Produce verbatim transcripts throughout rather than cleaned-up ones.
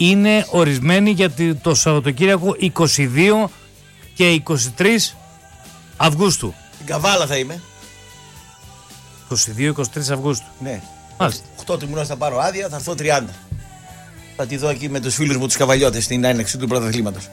είναι ορισμένη για το Σαββατοκύριακο είκοσι δύο και είκοσι τρεις Αυγούστου. Στην Καβάλα θα είμαι. είκοσι δύο είκοσι τρεις Αυγούστου. Ναι. Μάλιστα. οκτώ του μηνός θα πάρω άδεια, θα έρθω τριάντα. Θα τη δω εκεί με τους φίλους μου τους καβαλιώτες στην έναρξη του πρωταθλήματος.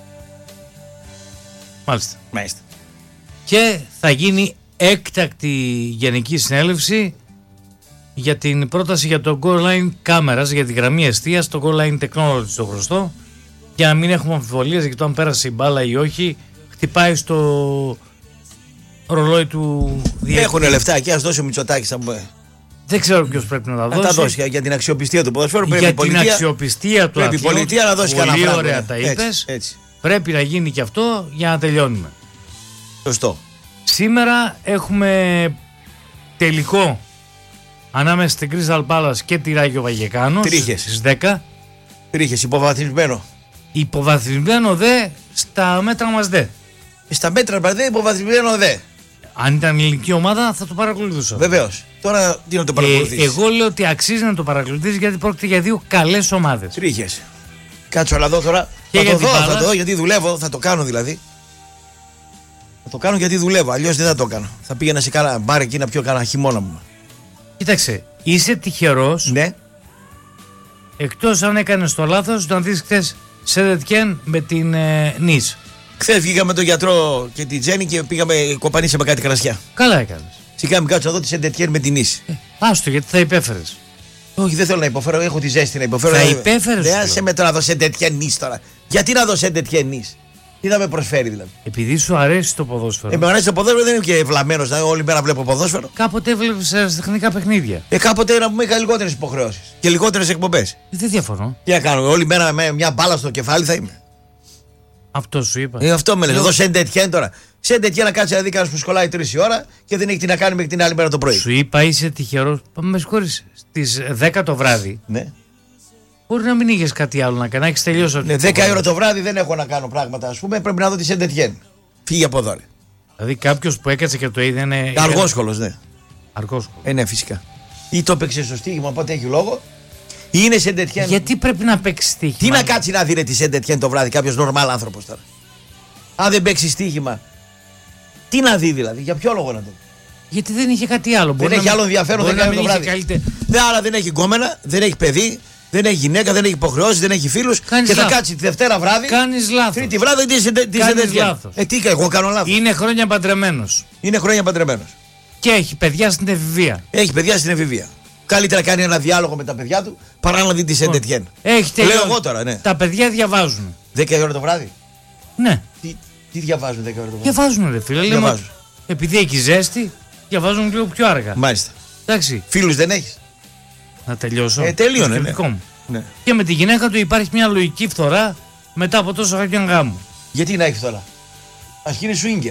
Μάλιστα. Μάλιστα. Και θα γίνει έκτακτη γενική συνέλευση για την πρόταση για το Goal Line Cameras, για τη γραμμή εστίας, το Goal Line Technology στο γνωστό, για να μην έχουμε αμφιβολίες για το αν πέρασε η μπάλα ή όχι. Χτυπάει στο ρολόι του διεθνή. Έχουνε λεφτά εκεί, ας δώσει ο Μητσοτάκης. Δεν ξέρω ποιος πρέπει να τα δώσει. Να τα δώσει για την αξιοπιστία του ποδοσφαίρου. Για πρέπει την πολιτεία, αξιοπιστία του πρέπει η πολιτεία να δώσει κανένα πράγμα. πράγμα. Πολύ ωραία τα είπες. Έτσι, έτσι. Πρέπει να γίνει και αυτό για να τελειώνουμε. Σωστό. Σήμερα έχουμε τελικό ανάμεσα στην Crystal Palace και τη Ράγιο Βαγεκάνο στις δέκα. Τρίχες, υποβαθμισμένο. Υποβαθμισμένο δε στα μέτρα μας δε. Στα μέτρα μας δε, υποβαθμισμένο δε. Αν ήταν ελληνική ομάδα θα το παρακολουθούσα. Βεβαίως. Τώρα τι να το παρακολουθείς. Ε, εγώ λέω ότι αξίζει να το παρακολουθείς γιατί πρόκειται για δύο καλές ομάδες. Τρίχες. Κάτσω να δω τώρα. Και θα το δω, Palace. θα το δω γιατί δουλεύω, θα το κάνω δηλαδή. Θα το κάνω γιατί δουλεύω, αλλιώς δεν θα το κάνω. Θα πήγαινα σε κάνα μπαρ εκεί να πιω κάνα χειμώνα μου. Κοίταξε, είσαι τυχερός. Ναι. Εκτός αν έκανες το λάθος να δεις χθες Σεντετιέν με την ε, Νις. Χθες βγήκαμε τον γιατρό και την Τζέννη και πήγαμε, κοπανίσαμε κάτι κρασιά. Καλά έκανες. Σιγά μην κάτσω να δω τη Σεντετιέν με την Νις. Ε, άστο γιατί θα υπέφερες. Όχι, δεν θέλω να υποφέρω, έχω τη ζέστη να υποφέρω. Θα υπέφερες. Δεν σε μετρά να δω Σεντετιέν Νις τώρα. Γιατί να δω Σεντετιέν Νις. Τι θα με προσφέρει δηλαδή. Επειδή σου αρέσει το ποδόσφαιρο. Ε, με αρέσει το ποδόσφαιρο, δεν είμαι και βλαμμένος, δηλαδή όλη μέρα βλέπω ποδόσφαιρο. Κάποτε έβλεπες αεραστεχνικά παιχνίδια. Ε, κάποτε να πούμε είχα λιγότερες υποχρεώσεις και λιγότερες εκπομπές. Ε, δεν διαφωνώ. Τι να κάνω, όλη μέρα με μια μπάλα στο κεφάλι θα είμαι. Αυτό σου είπα. Ε, αυτό με λες. Εδώ Σεντετιέν τώρα. Σεντετιέν να κάτσει να δει κανένα που σκολάει τρεις η ώρα και δεν έχει τι να κάνει μέχρι την άλλη μέρα το πρωί. Σου είπα είσαι τυχερός. Με συγχωρείς. Στις δέκα το βράδυ. Ναι. Μπορεί να μην είχες κάτι άλλο να κάνει. Να έχεις τελειώσει. Ναι, δέκα η ώρα το βράδυ δεν έχω να κάνω πράγματα. Ας πούμε πρέπει να δω τη Σεντετιέν. Φύγει από εδώ. Ρε. Δηλαδή κάποιος που έκατσε και το είδε είναι. Αργόσχολος, ναι. Αργόσχολος. Ε, ναι, φυσικά. Ή το παίξε στο στοίχημα, οπότε έχει λόγο. Ή είναι Σεντετιέν. Γιατί πρέπει να παίξει στοίχημα. Τι να κάτσει να δει ρε, τη Σεντετιέν το βράδυ, κάποιο νορμάλ άνθρωπο τώρα. Αν δεν παίξει στοίχημα, τι να δει δηλαδή, για ποιο λόγο να το δει. Γιατί δεν είχε κάτι άλλο. Δεν μπορεί έχει να... άλλο ενδιαφέρον, δεν κάνει το βράδυ. Καλύτερη... Δεν, άρα δεν έχει γκόμενα, δεν έχει παιδί, δεν έχει γυναίκα, δεν έχει υποχρεώσεις, δεν έχει φίλους. Και θα λάθος. Κάτσει τη Δευτέρα βράδυ. Κάνεις λάθος. Τρίτη βράδυ τη Σεντετιέν. Ε, τι εγώ κάνω λάθος. Είναι χρόνια παντρεμένος. Είναι χρόνια παντρεμένος. Και έχει παιδιά στην εφηβεία. Έχει παιδιά στην εφηβεία. Καλύτερα κάνει ένα διάλογο με τα παιδιά του παρά να δει τη Σεντετιέν. Έχει τελειώσει. Λέω εγώ τώρα, ναι. Τα παιδιά διαβάζουν. δέκα η ώρα το βράδυ. Ναι. Τι, τι διαβάζουν δέκα η ώρα το βράδυ. Διαβάζουν, ρε φίλε. Λέμε, επειδή έχει ζέστη, διαβάζουν λίγο πιο αργά. Μάλιστα. Εντάξει. Φίλους δεν έχεις. Να τελειώσω. Ε, τελείωνε. Ναι. Ναι. Και με τη γυναίκα του υπάρχει μια λογική φθορά μετά από τόσο χρόνια γάμου. Γιατί να έχει φθορά. Ας γίνει σουίνγκερ.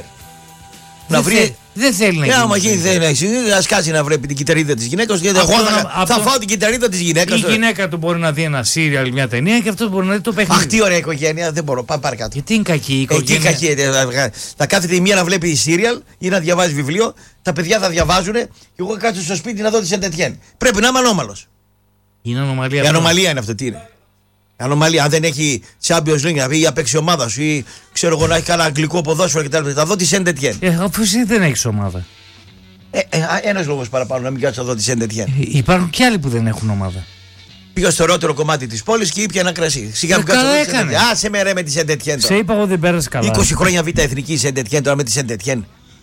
Να βρει. Θε, δεν θέλει να γίνει. Ε, άμα γίνει δεν έχει. Ας κάτσει να βλέπει την κυταρίδα της γυναίκας. Γιατί εγώ θα, αυτό, θα φάω την κυταρίδα της γυναίκας. Η τώρα. Γυναίκα του μπορεί να δει ένα σύριαλ, μια ταινία και αυτό μπορεί να δει το παιχνίδι. Αχ, τι ωραία οικογένεια. Δεν μπορώ. Πάμε παρακάτω. Γιατί είναι κακή η οικογένεια. Ε, τι κακή. Θα κάθεται η μία να βλέπει σύριαλ ή να διαβάζει βιβλίο. Τα παιδιά θα διαβάζουν και εγώ κάτσω στο σπίτι να δω τη Σεντετιέν. Πρέπει να είμαι ανώμαλος. Είναι ανομαλία. Η ανομαλία είναι αυτό. Τι είναι. Ανομαλία, αν δεν έχει Champions League να πει για παίξει ομάδα σου ή ξέρω εγώ να έχει κανένα αγγλικό ποδόσφαιρο κτλ. Θα δω τη Σεντετιέν. Ε, αφού εσύ δεν έχει ομάδα. Ε, ε, ένας λόγος παραπάνω να μην κάτσω να δω τη Σεντετιέν. Ε, υπάρχουν και άλλοι που δεν έχουν ομάδα. Πήγα στο ρότερο κομμάτι της πόλης και ήπια ένα κρασί. Σιγά ε, μην κάτσω να δω τη Σεντετιέν. Άσε με ρε με τη Σεντετιέν. Σε είπα εγώ δεν πέρασε καλά. είκοσι χρόνια β' εθνική Σεντετιέν τώρα με τη Σεντετιέν.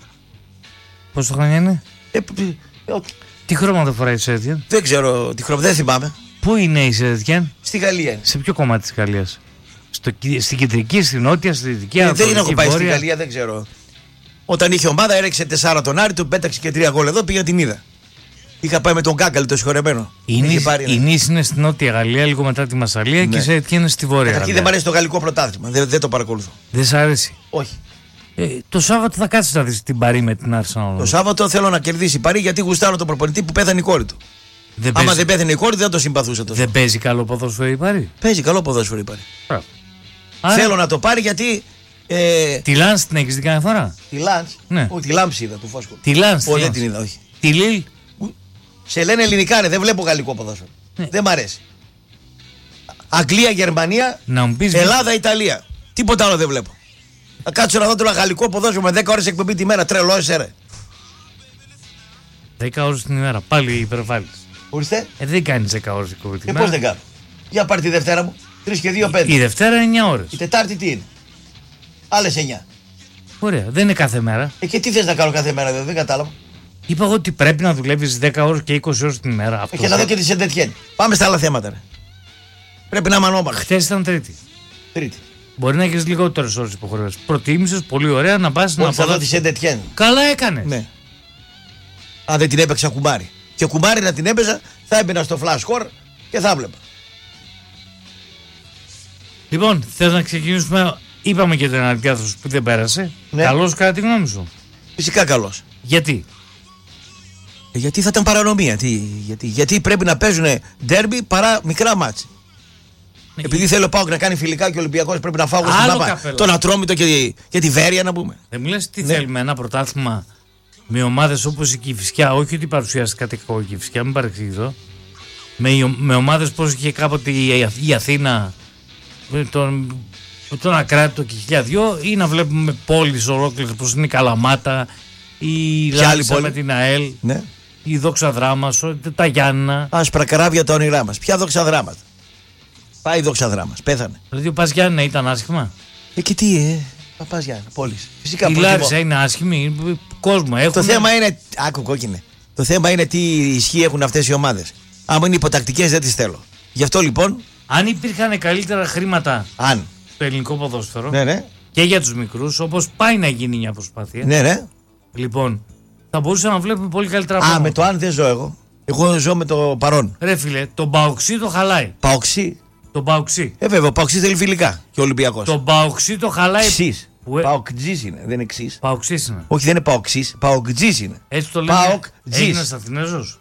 Πόσο χρόνια είναι? Ε, ε, τι χρώματα φοράει η Σεντετιέν? Δεν ξέρω τι χρώματα, δεν θυμάμαι. Πού είναι η Σεντετιέν? Στη Γαλλία. Σε ποιο κομμάτι της Γαλλίας? Στο, στην κεντρική, στην νότια, στη δυτική, ε, ανατολική, δεν έχω πάει βόρεια. στη Γαλλία, δεν ξέρω. Όταν είχε ομάδα έρεξε τεσσάρα τον Άρη, του πέταξε και τρία γκολ εδώ, πήγα την είδα. Είχα πάει με τον Κάγκαλ το συγχωρεμένο. Η Νις ναι. είναι στην νότια Γαλλία, λίγο μετά τη Μασσαλία ναι. και η Σεντετιέν είναι στη βόρεια. Καταρχήν δεν μου αρέσει το γαλλικό πρωτάθλημα, δεν, δεν το παρακολουθώ. Δεν σ' αρέσει? Όχι. Ε, το Σάββατο θα κάτσεις να δεις την Παρί με την Arsenal. Το Σάββατο θέλω να κερδίσει η Παρί γιατί γουστάρω τον προπονητή που πέθανε η κόρη του. Δεν Άμα παίζει... δεν πέθανε η κόρη δεν το συμπαθούσα τόσο. Δεν παίζει καλό ποδόσφαιρο η Παρί. Παίζει καλό ποδόσφαιρο η Παρί. Άρα... Θέλω να το πάρει γιατί. Ε... Τη Λάνς την έχεις δει κανένα φορά? Τη Λάνς. Ναι. Όχι, τη Λάμψη είδα του Φόσκου. Τη Λάνς. Όχι, δεν την είδα, όχι. Τη Λίλ. Σε λένε ελληνικά, ρε, δεν βλέπω γαλλικό ποδόσφαιρο. Ναι. Δεν μ' αρέσει. Αγγλία, Γερμανία, Να μου πεις, Ελλάδα, Ιταλία. Τίποτα άλλο δεν βλέπω. Θα κάτσω να δω τώρα γαλλικό ποδόσφαιρο με δέκα ώρες εκπομπή τη μέρα. Τρελό, εσύ ρε. δέκα ώρες την ημέρα, πάλι υπερβάλλεις. Ορίστε. Ε, δεν κάνεις δέκα ώρες εκπομπή την Και ημέρα. πώς δεν κάνω. Για πάρει τη Δευτέρα μου. τρεις και δύο, πέντε. Η Δευτέρα είναι εννιά ώρες. Η Τετάρτη τι είναι. Άλλες εννιά. Ωραία, δεν είναι κάθε μέρα. Ε, και τι θες να κάνω κάθε μέρα, δεν, δεν κατάλαβα. Είπα εγώ ότι πρέπει να δουλεύεις δέκα ώρες και είκοσι ώρες την ημέρα. Αυτό Ε, και να δω και τη Σεντετιέν. Πάμε στα άλλα θέματα, ρε. Πρέπει να είμαι ανώμαλος. Χθες ήταν Τρίτη. Τρίτη. Μπορεί να έχεις λιγότερες ώρες υποχρεώσεις. Προτίμησες πολύ ωραία να πας να Όχι, θα δω τη αποδώσεις. Σεντετιέν. Καλά έκανες. Ναι. Αν δεν την έπαιξα κουμπάρι. Και κουμπάρι να την έπαιζα, θα έμπαινα στο flash score και θα βλέπα. Λοιπόν, θες να ξεκινήσουμε. Είπαμε και την αναδιάθρωση που δεν πέρασε. Ναι. Καλώς κατά τη γνώμη σου. Φυσικά καλός. Γιατί. Ε, γιατί θα ήταν παρανομία. Τι, γιατί, γιατί πρέπει να παίζουν ντέρμπι παρά μικρά μάτς. Ναι, Επειδή θέλω πάω να κάνει φιλικά και ο Ολυμπιακός πρέπει να φάω εγώ στην Άλλο Παπά. καπέλο. Τον Ατρόμητο και, τη- και τη Βέρεια να πούμε. Δεν μου λες τι Ναι. θέλουμε, ένα πρωτάθλημα με ομάδες όπως η Κηφισιά, όχι ότι παρουσιάζει κάτι κακό η Κηφισιά, μην παρεξηγηθώ. Με, με ομάδες όπως είχε κάποτε η, η Αθήνα, με τον, με τον Ακράτητο και χίλια δυο, ή να βλέπουμε πόλεις ολόκληρες όπως είναι η Καλαμάτα, η άλλη Λάρισα πόλη? με την ΑΕΛ, Ναι. η Δόξα Δράμας, ο- τα Γιάννηνα. Άσπρα καράβια τα όνειρά μας. Ποια δόξα δράματα. Πάει η δόξα δράμας. Πέθανε. Δηλαδή ο Πας Γιάννηνα ήταν άσχημα. Ε, και τι, ε. Παπάς Γιάννη, πόλης. Φυσικά Η προτιμώ. Λάρισα είναι άσχημη, κόσμο έχουν. Το θέμα είναι. Άκου κόκκινε. Το θέμα είναι τι ισχύ έχουν αυτές οι ομάδες. Άμα είναι υποτακτικές δεν τις θέλω. Γι' αυτό λοιπόν, Αν υπήρχαν καλύτερα χρήματα αν. στο ελληνικό ποδόσφαιρο, Ναι, ναι. και για τους μικρούς, όπως πάει να γίνει μια προσπάθεια. Ναι, ναι. Λοιπόν, θα μπορούσαμε να βλέπουμε πολύ καλύτερα Α, πράγματα. με το αν δεν ζω εγώ. Εγώ ζω με το παρόν. Ρε φίλε, τον Παοξή το χαλάει. Παοξή. Τον Παοξή. Ε, βέβαια, ο Παοξής θέλει φιλικά. Και ο Ολυμπιακός. Τον Παοξή το χαλάει. Ξής. Που, ε, Παοκτζής είναι, δεν είναι ξής. Παοξής είναι. Όχι, δεν είναι Παοξής. Παοκτζής είναι. Έτσι το λένε. Παοκτζής. Έγινες Αθηνέζος.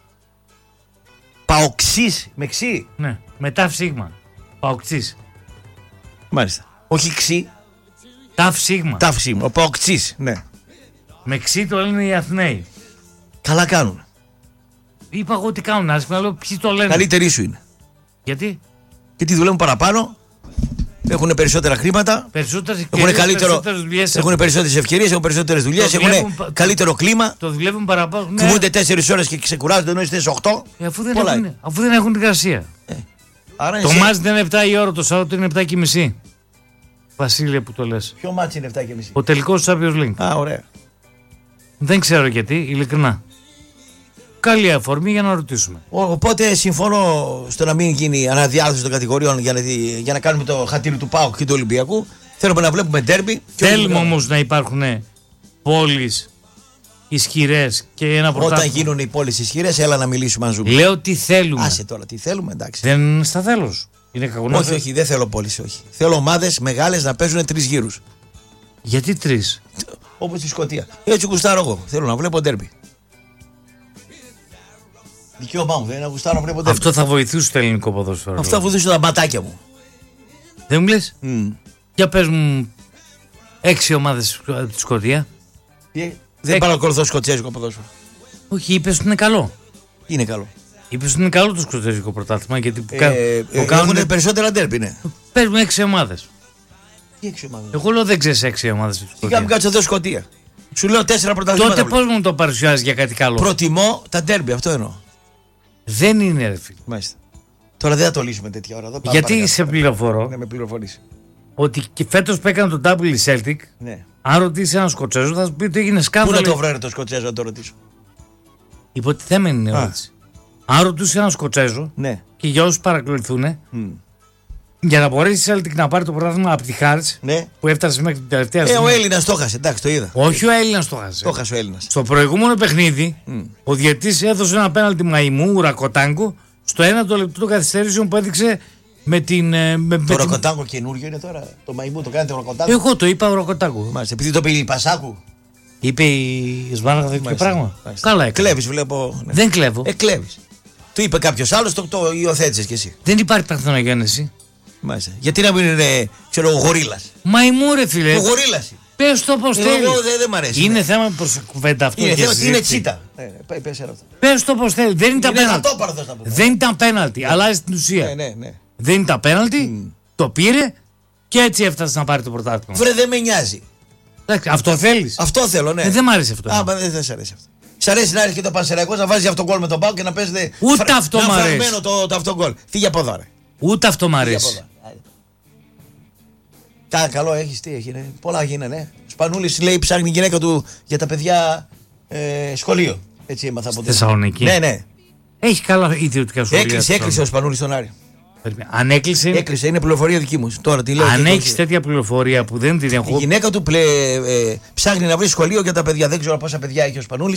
Παοξής με ξή. Ναι, μετά σίγμα. Παοξής. Μάλιστα. Όχι ξή, Ταφ σίγμα. ταύση. Ο Παοξής, ναι. Με ξύ το λένε οι Αθηναίοι. Καλά κάνουν. Είπα εγώ τι κάνουν άσχημα, λέω ποιοι το λένε. Καλύτεροι σου είναι. Γιατί Γιατί δουλεύουν παραπάνω, έχουν περισσότερα χρήματα, περισσότερες έχουν, ευκαιρίες, καλύτερο, περισσότερες δουλειές. έχουν περισσότερες ευκαιρίες, έχουν περισσότερες δουλειές, Το έχουν δουλεύουν- καλύτερο κλίμα, Το δουλεύουν παραπάνω. Ναι. κοιμούνται τέσσερις ώρες και ξεκουράζονται ενώ είστε στις οκτώ. Ε, αφού, δεν Πολλά έχουν, είναι. αφού δεν έχουν την εργασία. Άρα Το εσύ- μάτς δεν είναι επτά η ώρα, το Σάββατο είναι επτά και μισή. Βασίλεια που το λες. Ποιο μάτσι είναι επτά και μισή. Ο τελικός του Champions League. Α, ωραία. Δεν ξέρω γιατί, ειλικρινά. Καλή αφορμή για να ρωτήσουμε. Ο- Οπότε συμφωνώ στο να μην γίνει αναδιάρθρωση των κατηγοριών για να, δι- για να κάνουμε το χατήρι του ΠΑΟΚ και του Ολυμπιακού. Θέλουμε να βλέπουμε ντέρμπι. και όχι Θέλουμε να- όμως να υπάρχουν πόλεις ισχυρές και ένα Όταν πρωτάθλημα. γίνουν οι πόλεις ισχυρές, έλα να μιλήσουμε αν ζούμε. Λέω τι θέλουμε. Άσε τώρα, τι θέλουμε, εντάξει. Δεν είναι στα τέλος. Είναι κακό να Όχι, θες. όχι, δεν θέλω πόλεις, όχι. Θέλω ομάδες μεγάλες να παίζουν τρεις γύρους. Γιατί τρεις. Όπως στη Σκωτία. Έτσι γουστάρω εγώ. Θέλω να βλέπω ντέρμπι. Δικαίωμά μου, δεν είναι να γουστάρω να βλέπω ντέρμπι. Αυτό θα βοηθούσε το ελληνικό ποδόσφαιρο. Αυτά βοηθούσαν τα μπατάκια μου. Δεν μου λες. Μμ. Για πες μου έξι ομάδες από τη Σκωτία. Ε, Δεν Ε, παρακολουθώ σκοτσέζικο ποδόσφαιρο. Όχι, είπες ότι είναι καλό. Είναι καλό. Είπες ότι είναι καλό το σκοτσέζικο πρωτάθλημα γιατί που, Ε, κα... ε, που Έχουν κάνουν. περισσότερα ντέρμπι, ναι. Παίζουμε έξι ομάδες. Τι έξι ομάδες. Εγώ λέω δεν ξέρεις έξι ομάδες στη Τι Σκωτία. κάνουμε κάτω εδώ Σκωτία. Σου λέω τέσσερα πρωταθλήματα. Τότε βλέπω. πώς μου το παρουσιάζει για κάτι καλό. Προτιμώ τα ντέρμπι, αυτό εννοώ. Δεν είναι ρε φίλε. Μάλιστα. Τώρα δεν θα το λύσουμε τέτοια ώρα. Εδώ, πάμε Γιατί παρακάτω. σε πληροφορώ Ναι, με πληροφορήσει. ότι και φέτος που έκανε τον Double η Celtic, Ναι. αν ρωτήσει έναν Σκοτσέζο θα σου πει ότι έγινε Πού να σκάνδαλο. το βρω ρε, το Σκοτσέζο να το ρωτήσω. Υποτιθέμενη είναι η Α. ερώτηση. Αν ρωτούσε έναν Σκοτσέζο Ναι. και για όσους παρακολουθούν, Μμ. για να μπορέσει η Celtic να πάρει το πρωτάθλημα από τη Χάρτς Ναι. που έφτασε μέχρι την τελευταία Ε, στιγμή. ο Έλληνας το έχασε, εντάξει, το είδα. Όχι ο Έλληνας το χάσε. Το έχασε ο Έλληνας. Στο προηγούμενο παιχνίδι, Μμ. ο διαιτής έδωσε ένα πέναλτι μαϊμού, ουρακοτάγκο, στο ένα το λεπτό των καθυστερήσεων που έδειξε με την. ε, Με, με Το την... ροκοτάγκο καινούριο είναι τώρα. Το μαϊμού το κάνετε ροκοτάγκο. Εγώ το είπα ουρακοτάγκο. Μάλιστα, επειδή το πήγε η Πασάκου. Είπε η Σμάραγα τέτοιο Μάλιστα, πράγμα. μάλιστα. Καλά έκανε. Κλέβεις, βλέπω. Ναι. Δεν κλέβω. Ε, κλέβεις. Του είπε κάποιος άλλος, το, το υιοθέτησες κι εσύ. Δεν υπάρχει παρθενογέννηση. Μάλιστα. Γιατί να μην είναι, ξέρω, ο γορίλας. Μαϊμού ρε φίλε. Ο γορίλας είναι. Πες το πως Εγώ θέλεις. δεν δεν μ' αρέσει. Είναι ναι. θέμα προς κουβέντα αυτό. Είναι και θέμα ότι είναι συζήτηση. τσίτα. Ναι, ναι, πες, πες ένα αυτό. Πες το πως θέλεις. Δεν ήταν Είναι πέναλτι. γατόπαρδος να πούμε. Δεν ήταν πέναλτι. Αλλάζει την ουσία. Ναι, ναι, ναι. Δεν είναι τα πέναλτι, Mm. το πήρε και έτσι έφτασε να πάρει το πρωτάθλημα. Βρε, δεν με νοιάζει. Εντάξει, αυτό θέλεις. Αυτό θέλω, ναι. Ε, δεν μ' άρεσε αυτό. Α, μα δεν δεν σ' αρέσει αυτό. Σ' αρέσει να έρχεται και το Πανσεραϊκός να βάζει αυτό γκολ με τον Πάο και να παίζετε. Ούτε αυτό μ' αρέσει. Να το, το αυτό γκολ. Φύγε από εδώ, ρε. Ούτε αυτό μ' Φύγε από αρέσει. εδώ. Κα, καλό έχεις, τι έχει, ναι. Πολλά γίνανε. Ο Σπανούλης λέει ψάχνει η γυναίκα του για τα παιδιά ε, σχολείο. Έτσι έμαθα από Θεσσαλονίκη. Ναι, ναι. Έχει καλά ιδιωτικά σχολεία. Έκλεισε, έκλεισε ο Σπανούλης τον Άρη. Αν έκλεισε. Έκλεισε, είναι πληροφορία δική μου. Τώρα τη λέω. Αν έχει τέτοια πληροφορία που δεν την Η έχω. γυναίκα του πλε, ε, ψάχνει να βρει σχολείο για τα παιδιά. Δεν ξέρω πόσα παιδιά έχει ο Σπανούλης.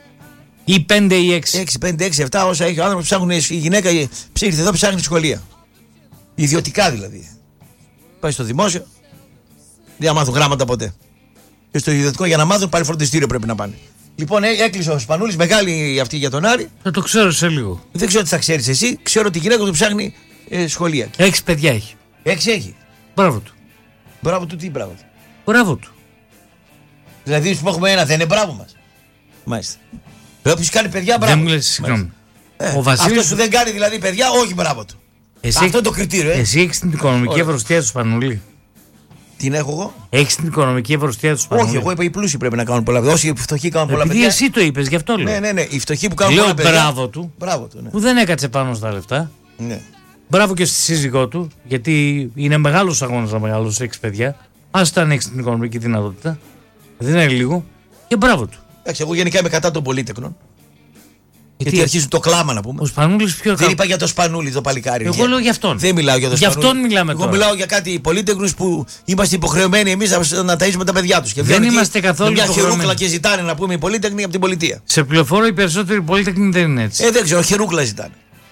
Ή πέντε ή έξι. έξι, πέντε, έξι, επτά όσα έχει ο άνθρωπος ψάχνουν. Η γυναίκα ψήφισε εδώ, ψάχνει σχολεία. Ιδιωτικά δηλαδή. Πάει στο δημόσιο. Δεν θα μάθουν γράμματα ποτέ. Και στο ιδιωτικό για να μάθουν πάλι φροντιστήριο πρέπει να πάνε. Λοιπόν, έ, έκλεισε ο Σπανούλης, μεγάλη αυτή για τον Άρη. Θα το ξέρω σε λίγο. Δεν ξέρω τι θα ξέρεις εσύ. Ξέρω ότι η γυναίκα του ψάχνει ε, σχολεία. Έξι παιδιά έχει. Έξι έχει. Μπράβο του. Μπράβο του, τι μπράβο του. Μπράβο του. Δηλαδή, που έχουμε ένα, δεν είναι μπράβο μας. Μάλιστα. Όποιος κάνει παιδιά, μπράβο. Δεν μου λες, συγγνώμη. Ε, Ο Βασίλης. αυτός που δεν κάνει δηλαδή παιδιά, όχι μπράβο του. Εσύ, Αυτό είναι το κριτήριο, ε. Εσύ έχει την οικονομική Ωραία. ευρωστία του Σπανούλη. Την έχω εγώ. Έχει την οικονομική ευρωστία του Σπανούλη. Όχι, εγώ είπα οι πλούσιοι πρέπει να κάνουν πολλά παιδιά. Όσοι οι φτωχοί κάνουν πολλά Επειδή παιδιά. εσύ το είπε, γι' αυτό λέω. Ναι, ναι, ναι. Οι φτωχοί που κάνουν Λέω πολλά παιδιά. μπράβο του. Μπράβο του, ναι. Που δεν έκατσε πάνω στα λεφτά. ναι. Μπράβο και στη σύζυγό του, γιατί είναι μεγάλο αγώνα να μεγαλώσει έξι παιδιά. Άστα αν έχει την οικονομική δυνατότητα. Δεν είναι λίγο. Και μπράβο του. Εντάξει, εγώ γενικά είμαι κατά των πολύτεκνων. Γιατί, Γιατί αρχίζουν το κλάμα να πούμε. ο Σπανούλης πιο Δεν είπα για το Σπανούλη το παλικάρι. Εγώ Για- λέω για αυτόν. Δεν μιλάω για το Για Σπανούλη. αυτόν μιλάμε Εγώ τώρα. μιλάω για κάτι πολύτεκνους που είμαστε υποχρεωμένοι εμείς να, να ταΐζουμε τα παιδιά τους. Και Δεν βγαίνουν εκεί είμαστε καθόλου με μια υποχρεωμένοι. χερούκλα και ζητάνε να πούμε οι πολύτεκνοι από την πολιτεία. Σε πληροφορώ οι περισσότεροι πολύτεκνοι δεν είναι έτσι. Ε, δεν ξέρω, χερούκλα ζητάνε.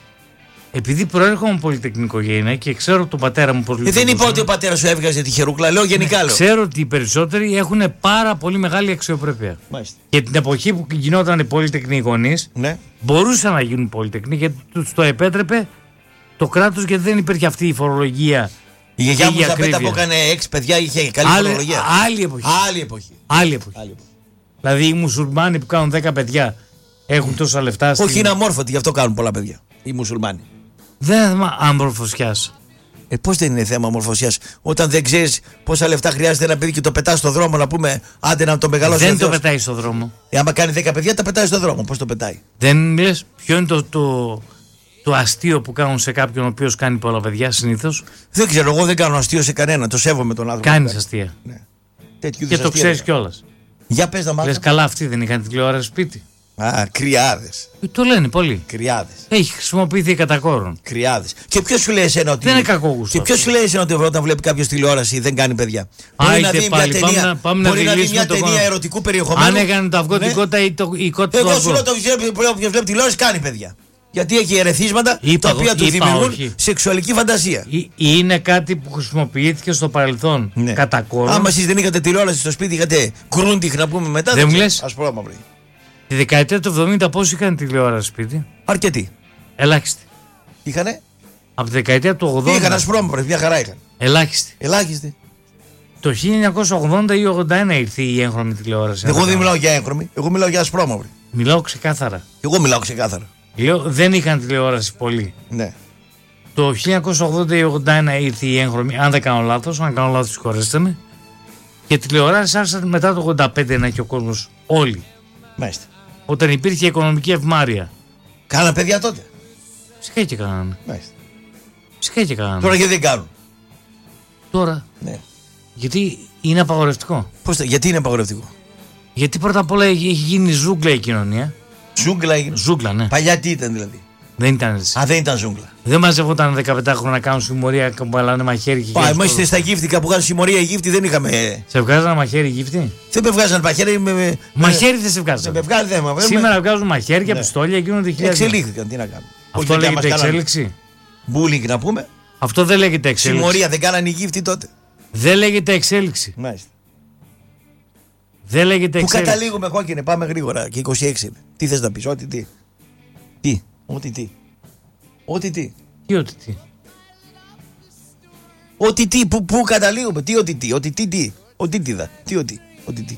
Επειδή προέρχομαι από πολυτεχνικό οικογένεια και ξέρω από τον πατέρα μου πώς Ε, δεν είπα λειτουργούσε, ότι ο πατέρας σου έβγαζε τη χερούκλα, λέω γενικά λέω. ξέρω ότι οι περισσότεροι έχουν πάρα πολύ μεγάλη αξιοπρέπεια. Μάλιστα. Και την εποχή που γινόταν οι πολυτεχνοί γονείς, Ναι. μπορούσαν να γίνουν πολυτεχνοί γιατί τους το επέτρεπε το κράτος, γιατί δεν υπήρχε αυτή η φορολογία. Η γιαγιά και μου η στα πέτα ακρίβεια. που έκανε έξι παιδιά είχε καλή Άλλη, φορολογία. άλλη εποχή. Άλλη εποχή. Άλλη εποχή. Άλλη εποχή. Δηλαδή οι μουσουλμάνοι που κάνουν δέκα παιδιά έχουν τόσα λεφτά. Όχι, στην- είναι αμόρφωτοι, γι' αυτό κάνουν πολλά παιδιά. Οι μουσουλμάνοι. Δεν είναι θέμα άμπροφωσιάς. Ε, πώς δεν είναι θέμα μορφωσιάς όταν δεν ξέρεις πόσα λεφτά χρειάζεται ένα παιδί και το πετάς στον δρόμο να πούμε άντε να το μεγαλώσει. Δεν ο το Θεός. πετάει στον δρόμο. Ε, άμα κάνει δέκα παιδιά, τα πετάει στον δρόμο. Πώς το πετάει. Δεν λες ποιο είναι το, το, το αστείο που κάνουν σε κάποιον ο οποίος κάνει πολλά παιδιά συνήθως. Δεν ξέρω, εγώ δεν κάνω αστείο σε κανένα. Το σέβομαι τον άνθρωπο. Κάνεις αστεία. Ναι. Τέτοιου Και είδους το αστεία ξέρεις δεν- κιόλας. Για πες να μάθω. Λες καλά, αυτοί δεν είχαν τηλεόραση σπίτι. Α, κρυάδες. Ε, Το λένε πολύ. Κρυάδες. Έχει χρησιμοποιηθεί κατά κόρον. Κρυάδες. Και ποιο σου λέει εσένα ότι. Δεν είναι κακό γούστο Και ποιο αυτό. σου λέει εσένα ότι όταν βλέπει κάποιο τηλεόραση δεν κάνει παιδιά. Άιτε να δει μια πάλι, ταινία, πάμε να- πάμε να μπορεί να δει δηλήσουμε μια το ταινία κόμμα. ερωτικού περιεχομένου. Αν έκανε το αυγό Ναι. την κότα ή το, η κότα το Εγώ σου αυγό. λέω το όποιο βλέπει τηλεόραση κάνει παιδιά. Γιατί έχει ερεθίσματα Είπα τα οποία εγώ- του είπα δημιουργούν όχι. σεξουαλική φαντασία. Ή- Είναι κάτι που χρησιμοποιήθηκε στο παρελθόν Ναι. κατά κόρον. Άμα εσείς δεν είχατε τηλεόραση στο σπίτι, είχατε κρούντιχ να πούμε μετά. Δεν μου ξέρω. λες. Ασπρόμαυρη. Τη δεκαετία του εβδομήντα πόσοι είχαν τηλεόραση σπίτι. Αρκετοί. Ελάχιστοι. Είχανε. Από τη δεκαετία του ογδόντα. Είχαν ασπρόμαυρη, μια χαρά είχαν. Ελάχιστοι. Ελάχιστοι. Το χίλια εννιακόσια ογδόντα ή ογδόντα ένα ήρθε η έγχρωμη τηλεόραση. Εγώ δεν μιλάω για έγχρωμη, εγώ μιλάω για ασπρόμαυρη. Μιλάω ξεκάθαρα. Εγώ μιλάω ξεκάθαρα. Λέω δεν είχαν τηλεόραση πολύ. Ναι. Το χίλια εννιακόσια ογδόντα ή ογδόντα ένα ήρθε η έγχρωμη, αν δεν κάνω λάθος, αν κάνω λάθος συγχωρέστε με. Και τηλεοράσεις άρχισαν μετά το ογδόντα πέντε να έχει ο κόσμος όλοι. Μάλιστα. Όταν υπήρχε οικονομική ευμάρεια. Κάνα παιδιά τότε. Φυσικά και κάνανε. Μάλιστα. Φυσικά και κάνανε. Τώρα γιατί δεν κάνουν. Τώρα, Ναι. γιατί είναι απαγορευτικό. Πώς, το- γιατί είναι απαγορευτικό. Γιατί πρώτα απ' όλα έχει έχει γίνει ζούγκλα η κοινωνία. Ζούγκλα έγινε. Ζούγκλα, ναι. Παλιά τι ήταν δηλαδή. Δεν ήταν έτσι. Α, δεν ήταν ζούγκλα. Δεν μαζευόταν δεκαπεντάχρονα να κάνουν συμμορία και μπαλάνε μαχαίρι και Πα, γεύση. εμείς στα γύφτικα που κάνουν συμμορία οι γύφτοι δεν είχαμε. Σε βγάζανε μαχαίρι γύφτη. Δεν με βγάζαν μαχαίρι. Με, με, Μαχαίρι δεν σε με, βγάζανε. με βγάζει θέμα. Σήμερα βγάζουν μαχαίρια, Ναι. πιστόλια, γίνονται χιλιάδες. Εξελίχθηκαν, τι να κάνουμε. Αυτό Όχι, λέγεται μας κάνανε εξέλιξη. Bullying να πούμε. Αυτό δεν λέγεται εξέλιξη. Συμμορία δεν κάνανε οι γύφτοι τότε. Δεν λέγεται εξέλιξη. Μάλιστα. Δεν λέγεται Που εξέλιξη. καταλήγουμε κόκκινε, πάμε γρήγορα και είκοσι έξι είναι. Τι θες να πεις, ό,τι τι. Τι, ό,τι τι. Ό,τι τι. Τι ότι τι. Ό,τι τι, πού, πού καταλήγουμε, τι, ό,τι τι, ό,τι τι, τι. Ό,τι τι δα, τι, ό,τι, ό,τι τι.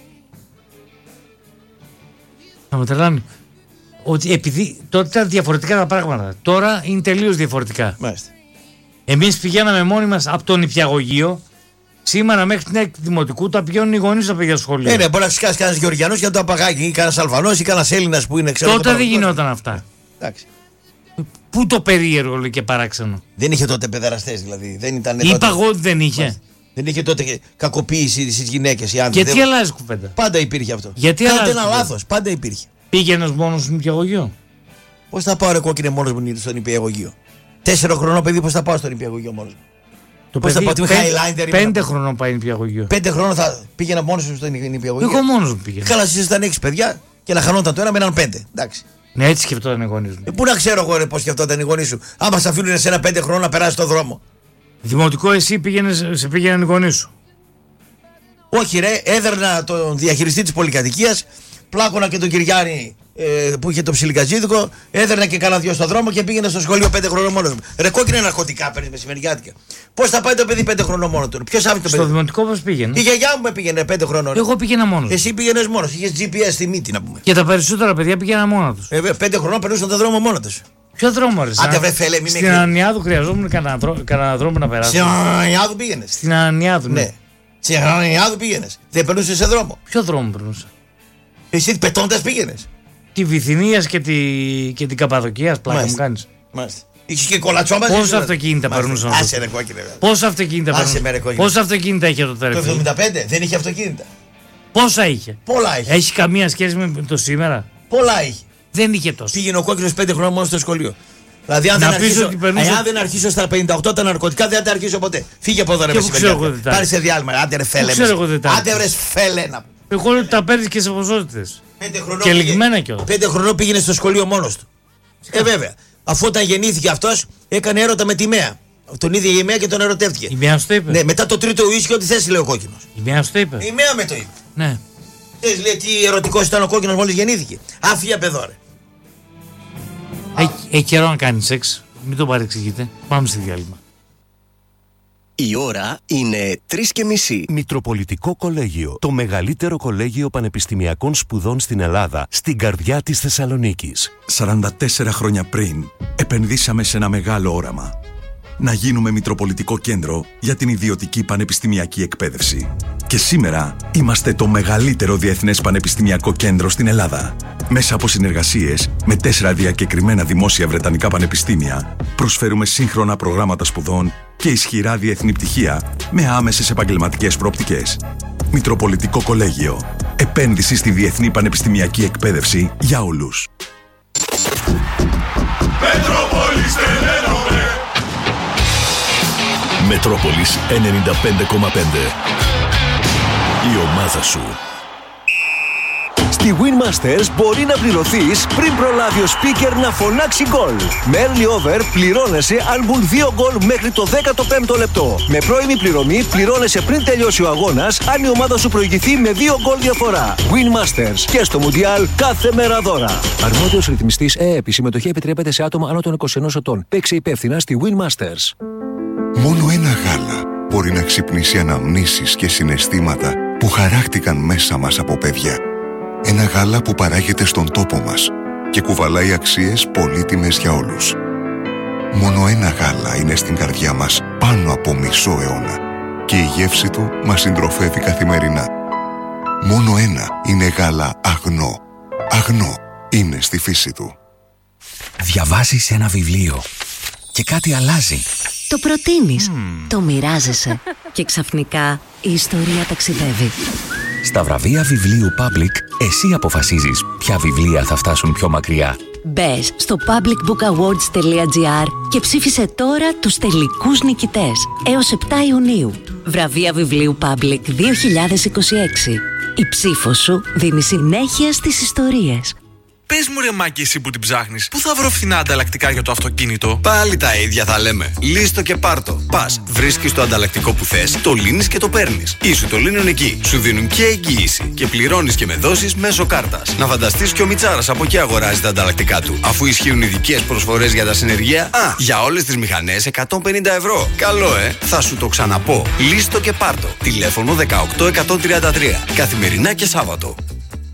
Θα με τρελάνει. Ότι επειδή τότε ήταν διαφορετικά τα πράγματα. Τώρα είναι τελείως διαφορετικά. Μάλιστα. Εμείς πηγαίναμε μόνοι μας από τον νηπιαγωγείο. Σήμερα μέχρι την έκτη δημοτικού τα πηγαίνουν οι γονείς τα παιδιά στο σχολείο. Ε, ναι, μπορεί να σκάσει κανένα Γεωργιανός για το απαγάκι ή κανένα Αλβανός ή κανένα Έλληνας που είναι ξέρω. Τότε δεν γινόταν αυτά. Εντάξει. Πού το περίεργο λέει και παράξενο. Δεν είχε τότε παιδεραστές δηλαδή. Δεν ήταν Είπα τότε... εγώ ότι δεν είχε. Δεν είχε τότε κακοποίηση στις γυναίκες οι άντρες. Γιατί δεν... αλλάζει κουβέντα. Πάντα υπήρχε αυτό. Γιατί Κάντε ένα λάθος. Πάντα υπήρχε. Πήγαινε μόνος στο νηπιαγωγείο. Πώς θα πάω ρε κόκκινε μόνος μου στο νηπιαγωγείο. Τέσσερα χρονών παιδί, πώς θα πάω στο νηπιαγωγείο μόνος μου. Το πώς παιδί θα πάω, πέντε, πέντε χρονών πάει νηπιαγωγείο. Πέντε χρονών θα πήγαινα μόνος μου στο νηπιαγωγείο. Εγώ μόνος μου πήγαινα. Καλά, εσείς ήταν έξι παιδιά και να χανόταν το ένα με έναν πέντε. Εντάξει. Ναι, έτσι σκεφτόταν οι γονείς μου. Ε, πού να ξέρω εγώ ρε, πώς σκεφτόταν οι γονείς σου. Άμα σε αφήνουν σε ένα πέντε χρόνο να περάσει το δρόμο. Δημοτικό εσύ πήγαινες, σε πήγαιναν οι γονείς σου. Όχι ρε, έδερνα τον διαχειριστή της πολυκατοικίας, πλάκωνα και τον Κυριάννη ε, που είχε το ψιλικατζίδικο, έδερνα και κάνα δυο στον δρόμο και πήγαινε στο σχολείο πέντε χρονών μόνος μου. Ρε κόκκινα ναρκωτικά παίρνει μεσημεριάτικα. Πώς θα πάει το παιδί πέντε χρονών μόνο του. Ποιος άφησε το παιδί. Στο δημοτικό πώς πήγαινε. Η γιαγιά μου με πήγαινε πέντε χρονών. Εγώ πήγαινα μόνος. Εσύ πήγαινες μόνος, είχες τζι πι ες στη μύτη να πούμε. Και τα περισσότερα παιδιά πήγαιναν μόνα τους. Ε, πέντε χρονών περνούσαν τον δρόμο μόνο τους. Ποιο δρόμο ρε. Άντε βρε φέλε, μην Στην Ανανιάδου χρειαζόμουν κανένα δρό... δρόμο να περάσω. Στην Ανανιάδου πήγαινες. Στην Ανανιάδου, ναι. ναι. Στην Ανανιάδου πήγαινες. Δεν περνούσες σε δρόμο. Ποιο δρόμο περνούσα. Εσύ πετώντας πήγαινες. Τη Βυθινίας και, τη... και την Καπαδοκίας, πλάκα μου κάνεις. Μάλιστα. Είχε και κολατσό μαζί. Πόσα αυτοκίνητα περνούσαν. Άσε ρε κόκκινε. Πόσα αυτοκίνητα περνούσαν. Πόσα αυτοκίνητα είχε το τελευταίο. Το εβδομήντα πέντε δεν είχε αυτοκίνητα. Πόσα είχε. Πολλά είχε. Έχει καμία σχέση με το σήμερα. Πολλά είχε. Δεν είχε τόσο. Πήγαινε ο κόκκινος πέντε χρόνια μόνο στο σχολείο. Δηλαδή, αν, δεν αρχίσω, περνούσε... αν δεν αρχίσω στα πενήντα οκτώ τα ναρκωτικά, δεν θα τα αρχίσω ποτέ. Φύγε από εδώ, ρε μεσημέρι. Πάρε σε διάλειμμα. Άντε ρε φέλε. Άντε ρε φέλε. Εγώ τα παίρνει και σε ποσότητες. Και λιγμένα κιόλας. Πέντε χρονών πήγαινε στο σχολείο μόνος του. Ε, βέβαια. Αφού όταν γεννήθηκε αυτός, έκανε έρωτα με τη Μέα. Τον ίδιο η Μέα και τον ερωτεύτηκε. Η Μέα σου το είπε. Ναι, μετά το τρίτο ουίσκι, ό,τι θες, λέει ο κόκκινος. Η Μέα σου το είπε. Η Μέα με το είπε. Ναι. Θες, λέει τι ερωτικός ήταν ο κόκκινος μόλις γεννήθηκε. Άφια παιδόρε. Έχει καιρό να κάνει σεξ. Μην το παρεξηγείτε. Πάμε στη διάλειμμα. Η ώρα είναι τρεις και μισή. Μητροπολιτικό Κολέγιο. Το μεγαλύτερο κολέγιο πανεπιστημιακών σπουδών στην Ελλάδα, στην καρδιά της Θεσσαλονίκης. σαράντα τέσσερα χρόνια πριν, επενδύσαμε σε ένα μεγάλο όραμα. Να γίνουμε Μητροπολιτικό Κέντρο για την ιδιωτική πανεπιστημιακή εκπαίδευση. Και σήμερα είμαστε το μεγαλύτερο διεθνές πανεπιστημιακό κέντρο στην Ελλάδα. Μέσα από συνεργασίες με τέσσερα διακεκριμένα δημόσια βρετανικά πανεπιστήμια, προσφέρουμε σύγχρονα προγράμματα σπουδών και ισχυρά διεθνή πτυχία με άμεσες επαγγελματικές προοπτικές. Μητροπολιτικό Κολέγιο. Επένδυση στη διεθνή πανεπιστημιακή εκπαίδευση για όλους. Μετρόπολης ενενήντα πέντε κόμμα πέντε. Η ομάδα σου. Στη Winmasters μπορεί να πληρωθείς πριν προλάβει ο speaker να φωνάξει γκολ. Με early over πληρώνεσαι αν μπουν δύο γκολ μέχρι το δέκατο πέμπτο λεπτό. Με πρώιμη πληρωμή πληρώνεσαι πριν τελειώσει ο αγώνας αν η ομάδα σου προηγηθεί με δύο γκολ διαφορά. Winmasters και στο Μουντιάλ κάθε μέρα δώρα. Αρμόδιος ρυθμιστής ΕΕΠ. Η συμμετοχή επιτρέπεται σε άτομα άνω των είκοσι ενός ετών. Παίξε υπεύθυνα στη Winmasters. Μόνο ένα γάλα μπορεί να ξυπνήσει αναμνήσεις και συναισθήματα που χαράχτηκαν μέσα μας από παιδιά. Ένα γάλα που παράγεται στον τόπο μας και κουβαλάει αξίες πολύτιμες για όλους. Μόνο ένα γάλα είναι στην καρδιά μας πάνω από μισό αιώνα και η γεύση του μας συντροφεύει καθημερινά. Μόνο ένα είναι γάλα αγνό. Αγνό είναι στη φύση του. Διαβάζεις ένα βιβλίο και κάτι αλλάζει. Το προτείνεις, mm. το μοιράζεσαι και ξαφνικά η ιστορία ταξιδεύει. Στα βραβεία βιβλίου Public, εσύ αποφασίζεις ποια βιβλία θα φτάσουν πιο μακριά. Μπες στο public book awards τελεία gr και ψήφισε τώρα τους τελικούς νικητές έως επτά Ιουνίου. Βραβεία βιβλίου Public δύο χιλιάδες είκοσι έξι. Η ψήφος σου δίνει συνέχεια στις ιστορίες. Πες μου ρε Μάκη, εσύ που την ψάχνεις, πού θα βρω φθηνά ανταλλακτικά για το αυτοκίνητο? Πάλι τα ίδια θα λέμε. Λύστο και πάρτο. Πας, βρίσκεις το ανταλλακτικό που θες, το λύνεις και το παίρνεις. Ή σου το λύνουν εκεί. Σου δίνουν και εγγύηση. Και πληρώνεις και με δόσεις μέσω κάρτας. Να φανταστείς και ο Μιτσάρας από εκεί αγοράζει τα ανταλλακτικά του. Αφού ισχύουν ειδικές προσφορές για τα συνεργεία, α, για όλες τις μηχανές εκατόν πενήντα ευρώ. Καλό, ε! Θα σου το ξαναπώ. Λύστο και πάρτο. Τηλέφωνο δεκαοκτώ εκατόν τριάντα τρία. Καθημερινά και Σάββατο.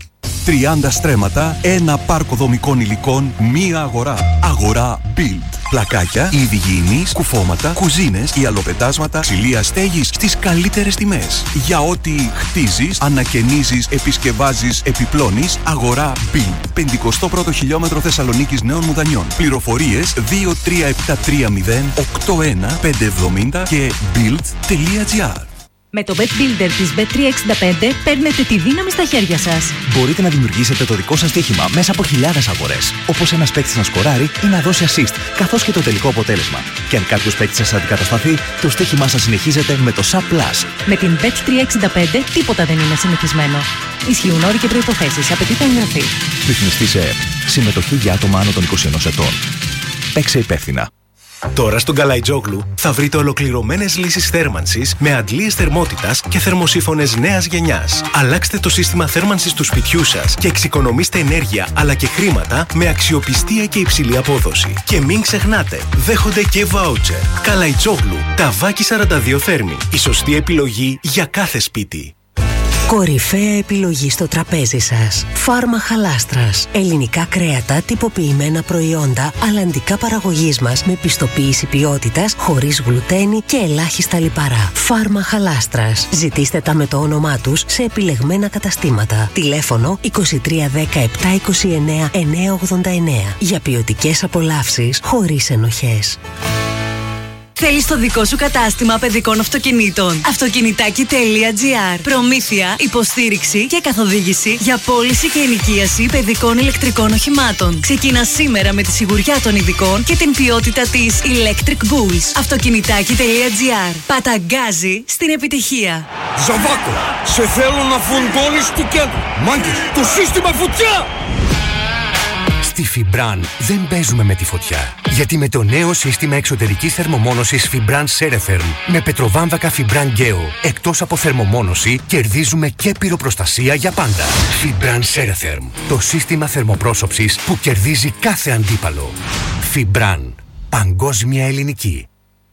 τριάντα στρέμματα, ένα πάρκο δομικών υλικών, μία αγορά. Αγορά Build. Πλακάκια, είδη υγιεινής, κουφώματα, κουζίνες, ιαλοπετάσματα, ξυλία στέγης στις καλύτερες τιμές. Για ό,τι χτίζεις, ανακαινίζεις, επισκευάζεις, επιπλώνεις, αγορά Build. πενηκοστό πρώτο χιλιόμετρο Θεσσαλονίκης Νέων Μουδανιών. Πληροφορίες δύο τρία επτά τρία μηδέν οκτώ ένα πέντε εβδομήντα και build τελεία gr. Με το Bet Builder της μπετ τριακόσια εξήντα πέντε παίρνετε τη δύναμη στα χέρια σας. Μπορείτε να δημιουργήσετε το δικό σας στοίχημα μέσα από χιλιάδες αγορές. Όπως ένας παίκτης να σκοράρει ή να δώσει assist, καθώς και το τελικό αποτέλεσμα. Και αν κάποιος παίκτης σας αντικατασταθεί, το στοίχημά σας συνεχίζεται με το Sub Plus. Με την μπετ τριακόσια εξήντα πέντε τίποτα δεν είναι συνηθισμένο. Ισχύουν όροι και προϋποθέσεις. Απαιτείται εγγραφή. Ρυθμιστή σε ΕΕΠ. Συμμετοχή για άτομα άνω των είκοσι ενός ετών. Παίξε υπεύθυνα. Τώρα στον Καλαϊτζόγλου θα βρείτε ολοκληρωμένες λύσεις θέρμανσης με αντλίες θερμότητας και θερμοσύφωνες νέας γενιάς. Αλλάξτε το σύστημα θέρμανσης του σπιτιού σας και εξοικονομήστε ενέργεια αλλά και χρήματα με αξιοπιστία και υψηλή απόδοση. Και μην ξεχνάτε, δέχονται και βάουτσερ. Καλαϊτζόγλου, Ταβάκι σαράντα δύο Θέρμη. Η σωστή επιλογή για κάθε σπίτι. Κορυφαία επιλογή στο τραπέζι σας. Φάρμα Χαλάστρας. Ελληνικά κρέατα, τυποποιημένα προϊόντα, αλλαντικά παραγωγής μας με πιστοποίηση ποιότητας, χωρίς γλουτένη και ελάχιστα λιπαρά. Φάρμα Χαλάστρας. Ζητήστε τα με το όνομά τους σε επιλεγμένα καταστήματα. Τηλέφωνο είκοσι τρία δέκα επτά είκοσι εννέα εννιακόσια ογδόντα εννέα. Για ποιοτικές απολαύσεις χωρίς ενοχές. Θέλεις το δικό σου κατάστημα παιδικών αυτοκινήτων. Αυτοκινητάκι τελεία gr. Προμήθεια, υποστήριξη και καθοδήγηση για πώληση και ενοικίαση παιδικών ηλεκτρικών οχημάτων. Ξεκίνα σήμερα με τη σιγουριά των ειδικών και την ποιότητα της Electric Bulls. Αυτοκινητάκι τελεία gr. Παταγκάζει στην επιτυχία. Ζαβάκο, σε θέλω να φουντώνεις του κέντρου. Μάγκες, το σύστημα φωτιά! Στη Fibran δεν παίζουμε με τη φωτιά. Γιατί με το νέο σύστημα εξωτερικής θερμομόνωσης Fibran Ceretherm με πετροβάμβακα Fibran Geo, εκτός από θερμομόνωση, κερδίζουμε και πυροπροστασία για πάντα. Fibran Ceretherm, το σύστημα θερμοπρόσωψης που κερδίζει κάθε αντίπαλο. Fibran, παγκόσμια ελληνική.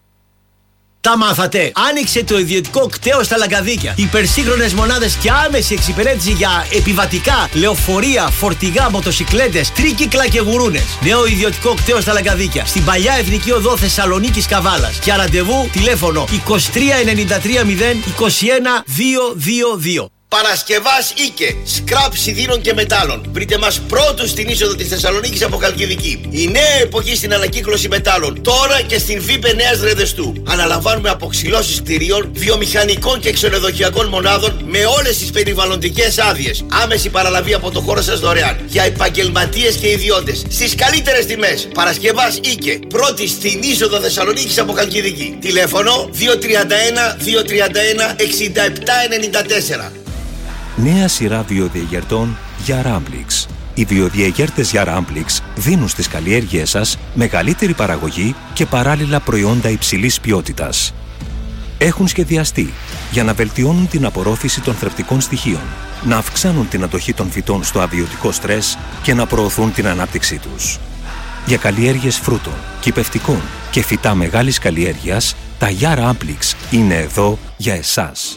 Τα μάθατε! Άνοιξε το ιδιωτικό κτέο στα Λαγκαδίκια. Υπερσύγχρονες μονάδες και άμεση εξυπηρέτηση για επιβατικά, λεωφορεία, φορτηγά, μοτοσικλέτες, τρίκυκλα και γουρούνες. Νέο ιδιωτικό κτέο στα Λαγκαδίκια. Στην παλιά Εθνική Οδό Θεσσαλονίκης Καβάλας. Για ραντεβού τηλέφωνο είκοσι τρία ενενήντα τρία μηδέν είκοσι ένα διακόσια είκοσι δύο. Παρασκευάς Ίκε, σκραπ σιδήρων και μετάλλων. Βρείτε μας πρώτους στην είσοδο της Θεσσαλονίκης από Χαλκιδική. Η νέα εποχή στην ανακύκλωση μετάλλων. Τώρα και στην ΒΥΠΕ Νέας Ρεδεστού. Αναλαμβάνουμε αποξυλώσεις κτηρίων, βιομηχανικών και ξενοδοχειακών μονάδων με όλες τις περιβαλλοντικές άδειες. Άμεση παραλαβή από το χώρο σας δωρεάν. Για επαγγελματίες και ιδιώτες. Στις καλύτερες τιμές. Παρασκευάς Ίκε, πρώτη στην είσοδο Θεσσαλονίκης από Χαλκιδική. Τηλέφωνο δύο τρία ένα δύο τρία ένα εξήντα επτά ενενήντα τέσσερα. Νέα σειρά βιοδιαγερτών Yaramplix. Οι βιοδιαγέρτες Yaramplix δίνουν στις καλλιέργειές σας μεγαλύτερη παραγωγή και παράλληλα προϊόντα υψηλής ποιότητας. Έχουν σχεδιαστεί για να βελτιώνουν την απορρόφηση των θρεπτικών στοιχείων, να αυξάνουν την αντοχή των φυτών στο αβιωτικό στρες και να προωθούν την ανάπτυξή τους. Για καλλιέργειες φρούτων, κυπευτικών και φυτά μεγάλης καλλιέργειας, τα Yaramplix είναι εδώ για εσάς.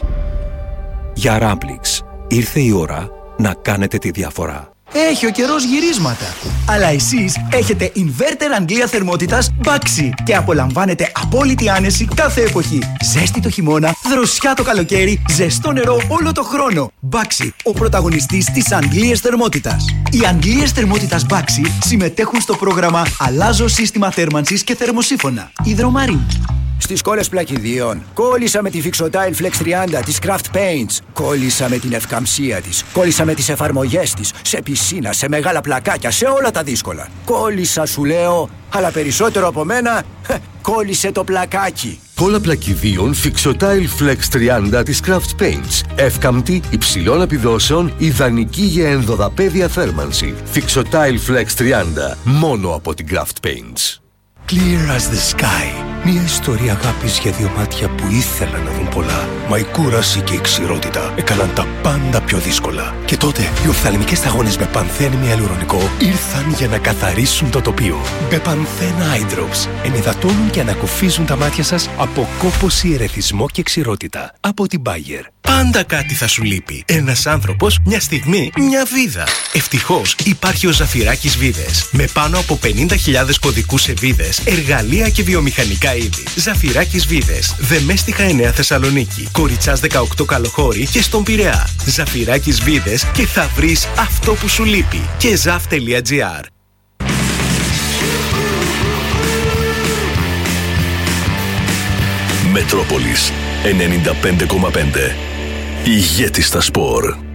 Yaramplix. Ήρθε η ώρα να κάνετε τη διαφορά. Έχει ο καιρός γυρίσματα. Αλλά εσείς έχετε inverter Αγγλία θερμότητας Baxi και απολαμβάνετε απόλυτη άνεση κάθε εποχή. Ζέστη το χειμώνα, δροσιά το καλοκαίρι, ζεστό νερό όλο το χρόνο. Baxi, ο πρωταγωνιστής της Αγγλίας θερμότητας. Οι Αγγλίες θερμότητας Baxi συμμετέχουν στο πρόγραμμα Αλλάζω σύστημα θέρμανσης και θερμοσύφωνα. Υδρομαρίν. Στις κόλλες πλακιδίων, κόλλησα με τη Fixotile Flex τριάντα της Craft Paints. Κόλλησα με την ευκαμψία της. Κόλλησα με τις εφαρμογές της. Σε πισίνα, σε μεγάλα πλακάκια, σε όλα τα δύσκολα. Κόλλησα σου λέω, αλλά περισσότερο από μένα, κόλλησε το πλακάκι. Κόλλα πλακιδίων Fixotile Flex τριάντα της Craft Paints. Εύκαμπτη, υψηλών επιδόσεων, ιδανική για ενδοδαπέδια θέρμανση. Fixotile Flex τριάντα, μόνο από την Craft Paints. Clear as the sky. Μια ιστορία αγάπης για δύο μάτια που ήθελαν να δουν πολλά. Μα η κούραση και η ξηρότητα έκαναν τα πάντα πιο δύσκολα. Και τότε οι οφθαλμικές σταγόνες με πανθένη ιαλουρονικό ήρθαν για να καθαρίσουν το τοπίο. Μπεπανθέν Eye Drops ενυδατώνουν και ανακουφίζουν τα μάτια σας από κόπωση, ερεθισμό και ξηρότητα. Από την Bayer. Πάντα κάτι θα σου λείπει. Ένας άνθρωπος, μια στιγμή, μια βίδα. Ευτυχώς υπάρχει ο Ζαφυράκης Βίδες. Με πάνω από πενήντα χιλιάδες κωδικούς σε βίδες, εργαλεία και βιομηχανικά είδη. Ζαφυράκης Βίδες. Δεμέστιχα εννέα Θεσσαλονίκη. Κοριτσάς δεκαοκτώ Καλοχώρη και στον Πειραιά. Ζαφυράκης Βίδες και θα βρεις αυτό που σου λείπει. Και ζαφ τελεία τζι άρ. Μετρόπολης ενενήντα πέντε κόμμα πέντε. Ηγέτη στα σπορ.